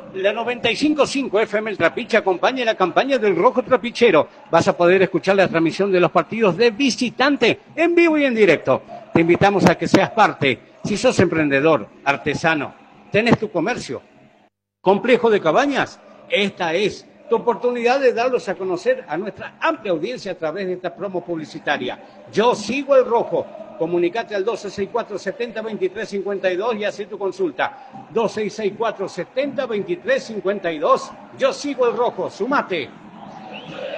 La 95.5 FM El Trapiche acompaña la campaña del Rojo Trapichero. Vas a poder escuchar la transmisión de los partidos de visitante en vivo y en directo. Te invitamos a que seas parte. Si sos emprendedor, artesano, tenés tu comercio, complejo de cabañas, esta es tu oportunidad de darlos a conocer a nuestra amplia audiencia a través de esta promo publicitaria. Yo sigo el Rojo. Comunicate al 1264-70-2352 y haz tu consulta. 2664-70-2352. Yo sigo el Rojo. Sumate.